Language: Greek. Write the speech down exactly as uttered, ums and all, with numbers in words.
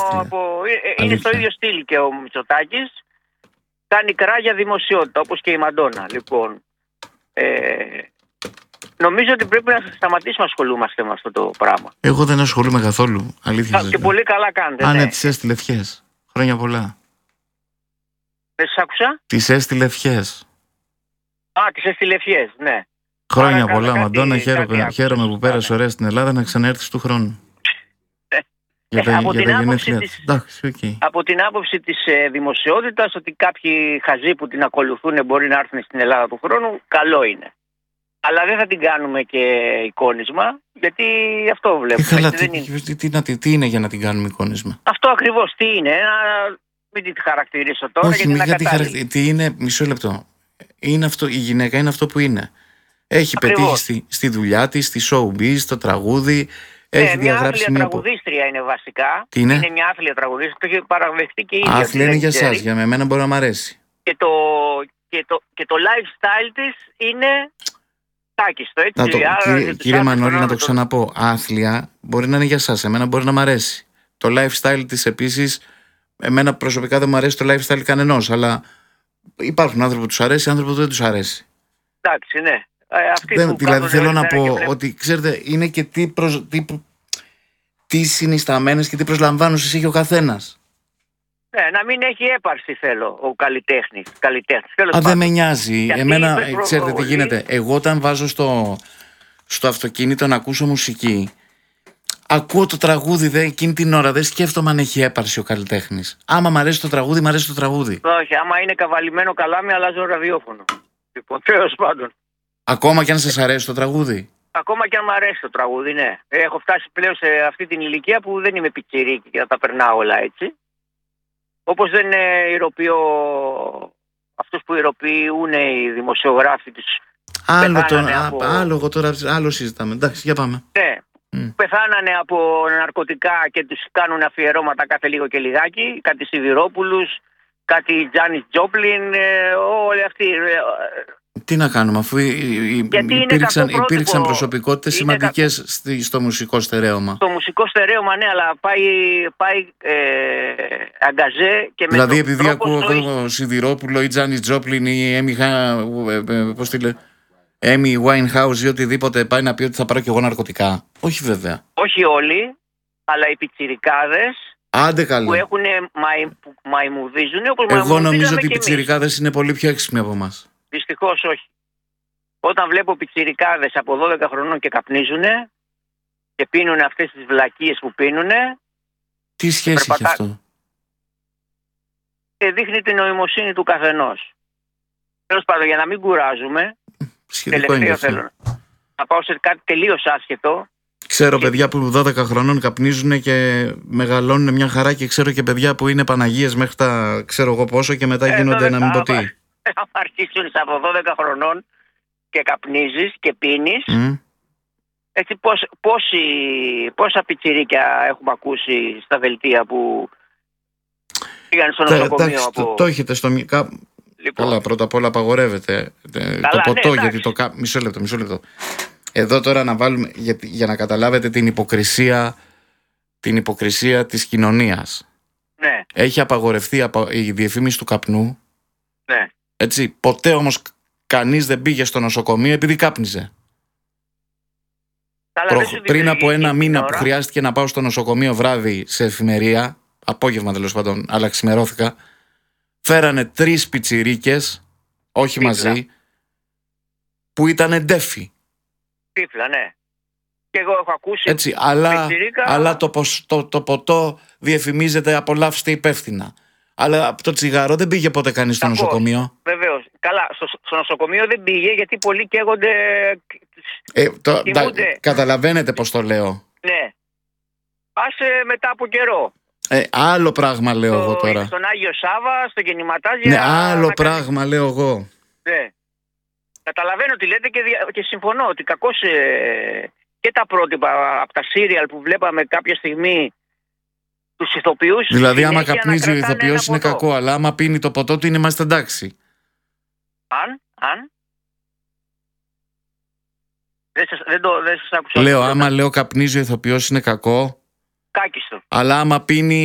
από, είναι στο ίδιο στυλ και ο Μητσοτάκης. Κάνει κράγια δημοσιότητα, όπως και η Μαντόνα. Λοιπόν, ε, νομίζω ότι πρέπει να σταματήσουμε να ασχολούμαστε με αυτό το πράγμα. Εγώ δεν ασχολούμαι καθόλου. Αλήθεια. Και πολύ καλά κάνετε. Α, ναι, ναι. τις έστειλε ευχές. Χρόνια πολλά. Δεν σας άκουσα. Τις έστειλε ευχές. Α, τις έστειλε ευχές, ναι. Χρόνια Άρα, πολλά, κάτι, Μαντόνα. κάτι Χαίρομαι, άκουσες, χαίρομαι που πέρασε ωραία στην Ελλάδα, να ξαναέρθεις του χρόνου. Για τα, από, για την τα άποψη της, Εντάξει, okay. από την άποψη της ε, δημοσιότητας, ότι κάποιοι χαζοί που την ακολουθούν μπορεί να έρθουν στην Ελλάδα του χρόνου, καλό είναι. Αλλά δεν θα την κάνουμε και εικόνισμα, γιατί αυτό βλέπουμε. Τι, καλά, δεν τι, είναι. τι, τι, τι, τι είναι για να την κάνουμε εικόνισμα. Αυτό ακριβώς τι είναι, να μην την χαρακτηρίσω τώρα. Όχι, γιατί γιατί χαρακτη... τι είναι, μισό λεπτό. Είναι αυτό, η γυναίκα είναι αυτό που είναι. Έχει ακριβώς πετύχει στη, στη δουλειά της, στη showbiz, στο τραγούδι. Ναι, έχει μια διαγράψει άθλια μια τραγουδίστρια είναι βασικά. Τι είναι? Είναι μια άθλια τραγουδίστρια, το έχει παραδεχτεί και η ίδια. Άθλια είναι για εσάς, για μένα μπορεί να μ' αρέσει. Και το, και το, και το lifestyle της είναι τάκιστο, έτσι. Να το, Άρα, κύριε κύριε Μανώλη, να το ξαναπώ. Άθλια μπορεί να είναι για εσάς, εμένα μπορεί να μ' αρέσει. Το lifestyle της επίσης, εμένα προσωπικά δεν μου αρέσει το lifestyle κανενός, αλλά υπάρχουν άνθρωποι που τους αρέσει, άνθρωποι που δεν τους αρέσει. Εντάξει, ναι. Ε, αυτοί δεν, που δηλαδή θέλω να πω βλέπουν... ότι ξέρετε είναι και τι, προσ... τι... τι συνισταμένες και τι προσλαμβάνωσες έχει ο καθένας. Ναι, να μην έχει έπαρση θέλω ο καλλιτέχνης. καλλιτέχνης. Α, δεν με νοιάζει. Εμένα, προ... ξέρετε τι γίνεται. Εγώ όταν βάζω στο, στο αυτοκίνητο να ακούσω μουσική, ακούω το τραγούδι δε, εκείνη την ώρα, δεν σκέφτομαι αν έχει έπαρση ο καλλιτέχνης. Άμα μ' αρέσει το τραγούδι, μ' αρέσει το τραγούδι. Όχι, άμα είναι καβαλημένο καλά, με αλλάζω ραδιόφωνο. Λοιπόν, τέλος πάντων. Ακόμα και αν σας αρέσει το τραγούδι. Ακόμα και αν μου αρέσει το τραγούδι, ναι. Έχω φτάσει πλέον σε αυτή την ηλικία που δεν είμαι πιτσιρίκι και να τα περνάω όλα έτσι. Όπως δεν ηρωποιώ αυτούς που ηρωποιούν οι δημοσιογράφοι τους. Άλλο, τώρα, από... άλλο, τώρα, άλλο συζητάμε. Εντάξει, για πάμε. Ναι. Mm. Πεθάνανε από ναρκωτικά και τους κάνουν αφιερώματα κάθε λίγο και λιγάκι. Κάτι Σιδηρόπουλους, κάτι Τζάνις Τζόπλιν, ε, όλοι αυτοί. Τι να κάνουμε, αφού υπήρξαν, υπήρξαν προσωπικότητες σημαντικές κα... στο μουσικό στερέωμα. Στο μουσικό στερέωμα, ναι, αλλά πάει, πάει ε, αγκαζέ και με δηλαδή, επειδή ακούω εγώ Σιδηρόπουλο ή Τζάνις Τζόπλιν ή Έμι πώς τη λέει, Έμι Winehouse ή οτιδήποτε, πάει να πει ότι θα πάρω κι εγώ ναρκωτικά. Όχι βέβαια. Όχι όλοι, αλλά οι πιτσιρικάδες. Άντε καλή. Που έχουν μαϊ, που μαϊμουδίζουν, όπως εγώ νομίζω ότι οι πιτσιρικάδες είναι πολύ πιο έξυπνοι από εμάς. Δυστυχώς όχι. Όταν βλέπω πιτσιρικάδες από δώδεκα χρονών και καπνίζουνε και πίνουν αυτές τις βλακίες που πίνουνε. Τι σχέση έχει περπατά... αυτό? Και δείχνει την νοημοσύνη του καθενός. Τέλος πάντων, για να μην κουράζουμε, τελευταίο θέλω να πάω σε κάτι τελείως άσχετο. Ξέρω και... παιδιά που δώδεκα χρονών καπνίζουν και μεγαλώνουν μια χαρά και ξέρω και παιδιά που είναι Παναγίες μέχρι τα ξέρω εγώ πόσο και μετά ε, γίνονται να μην πω τι. Αν αρχίσουν από δώδεκα χρονών και καπνίζεις και πίνεις, mm. έτσι πώς, πόσοι, πόσα πιτσιρίκια έχουμε ακούσει στα δελτία που πήγαν στο νοσοκομείο. Εντάξει, από... το, το έχετε στο μυαλό. Λοιπόν. Καλά, πρώτα απ' όλα απαγορεύεται Καλά, το ποτό, ναι, γιατί το μισό λεπτό, μισό λεπτό. Εδώ τώρα να βάλουμε, για, για να καταλάβετε την υποκρισία, την υποκρισία της κοινωνίας. Ναι. Έχει απαγορευτεί η διαφήμιση του καπνού. Ναι. Έτσι, ποτέ όμως κανείς δεν πήγε στο νοσοκομείο επειδή κάπνιζε. Καλά, Προ... Πριν από ένα μήνα ώρα. που χρειάστηκε να πάω στο νοσοκομείο βράδυ σε εφημερία, απόγευμα τέλος πάντων, αλλά ξημερώθηκα, φέρανε τρεις πιτσιρίκες, όχι Πίπλα. μαζί, που ήταν εντέφοι. Πίπλα, ναι. Και εγώ έχω ακούσει. Έτσι, αλλά, αλλά το, το, το ποτό διαφημίζεται απολαύστε υπεύθυνα. Αλλά από το τσιγάρο δεν πήγε ποτέ κανείς στο νοσοκομείο. Βεβαίως. Καλά, στο, στο νοσοκομείο δεν πήγε γιατί πολλοί καίγονται. Ε, το, τα, καταλαβαίνετε πώς το λέω. Ναι. Πάσε μετά από καιρό. Ε, άλλο πράγμα λέω στο, εγώ τώρα. Στον Άγιο Σάβα, στο γεννηματάζ. Ναι, άλλο πράγμα κάνει... λέω εγώ. Ναι. Καταλαβαίνω τι λέτε και, δια... και συμφωνώ ότι κακώς ε... και τα πρότυπα από τα σύριαλ που βλέπαμε κάποια στιγμή. Τους ηθοποιούς. Δηλαδή, άμα καπνίζει ο ηθοποιός είναι κακό, αλλά άμα πίνει το ποτό του, είμαστε εντάξει. Αν, αν. Δεν σας, δεν το, δεν σας άκουσα. Λέω, άμα λέω καπνίζει ο ηθοποιός είναι κακό. Κάκιστο. Αλλά άμα πίνει